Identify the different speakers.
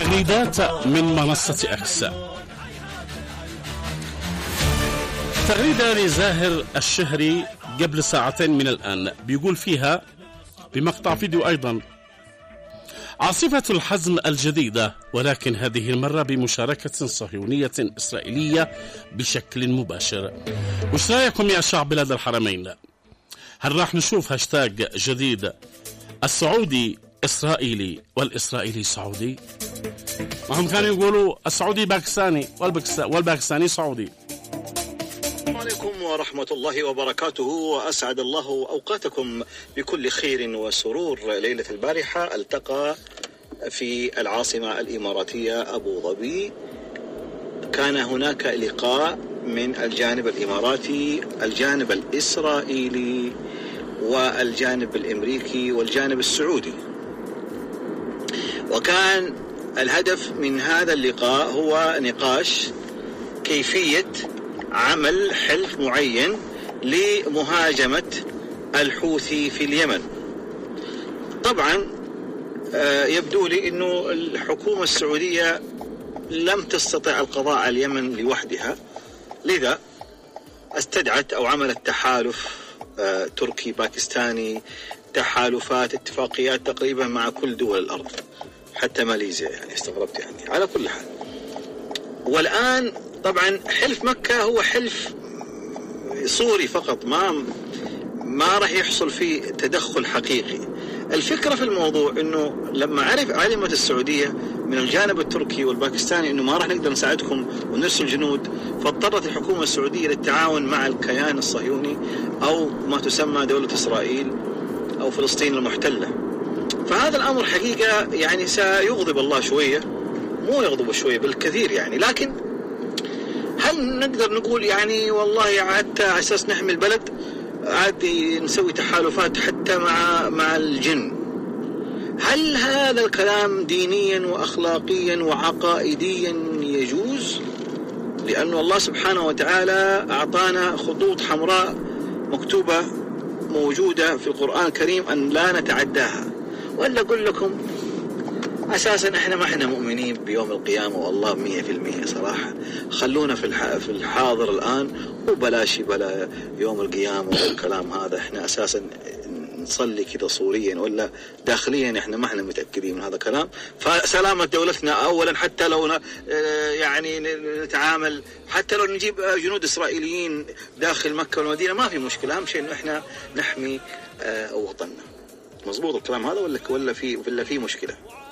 Speaker 1: تغريدات من منصة أكس. تغريدة لزاهر الشهري قبل ساعتين من الآن، بيقول فيها بمقطع فيديو أيضا: عاصفة الحزم الجديدة، ولكن هذه المرة بمشاركة صهيونية إسرائيلية بشكل مباشر. وش رأيكم يا شعب بلاد الحرمين؟ هل راح نشوف هاشتاج جديد السعودي إسرائيلي والإسرائيلي سعودي؟ ما هم كانوا يقولوا السعودي باكستاني والباكستاني سعودي.
Speaker 2: السلام عليكم ورحمة الله وبركاته، وأسعد الله أوقاتكم بكل خير وسرور. ليلة البارحة التقى في العاصمة الإماراتية أبو ظبي، كان هناك لقاء من الجانب الإماراتي، الجانب الإسرائيلي، والجانب الأمريكي، والجانب السعودي. وكان الهدف من هذا اللقاء هو نقاش كيفية عمل حلف معين لمهاجمة الحوثي في اليمن. طبعا يبدو لي أنه الحكومة السعودية لم تستطع القضاء على اليمن لوحدها، لذا استدعت أو عملت تحالف تركي باكستاني، تحالفات اتفاقيات تقريبا مع كل دول الأرض، حتى ماليزيا، يعني استغربت يعني. على كل حال، والآن طبعا حلف مكة هو حلف صوري فقط، ما راح يحصل فيه تدخل حقيقي. الفكرة في الموضوع انه لما علمت السعودية من الجانب التركي والباكستاني انه ما راح نقدر نساعدكم ونرسل جنود، فاضطرت الحكومة السعودية للتعاون مع الكيان الصهيوني او ما تسمى دولة اسرائيل او فلسطين المحتلة. فهذا الامر حقيقة يعني سيغضب الله شوية، مو يغضب شوية بالكثير يعني. لكن هل نقدر نقول يعني والله حتى على اساس نحمي البلد عادي نسوي تحالفات حتى مع الجن؟ هل هذا الكلام دينيا واخلاقيا وعقائديا يجوز؟ لأنه الله سبحانه وتعالى أعطانا خطوط حمراء مكتوبة موجودة في القرآن الكريم أن لا نتعداها. ولا أقول لكم أساسا إحنا ما إحنا مؤمنين بيوم القيامة والله 100% صراحة. خلونا في الحاضر الآن، وبلاش بلا يوم القيامة والكلام هذا. إحنا أساسا نصلي كذا صوريا ولا داخليا إحنا ما إحنا متأكدين من هذا الكلام. فسلامة دولتنا أولا، حتى لو يعني نتعامل، حتى لو نجيب جنود إسرائيليين داخل مكة والمدينة ما في مشكلة. أهم شيء إنه إحنا نحمي وطننا. مظبوط الكلام هذا ولا في مشكلة؟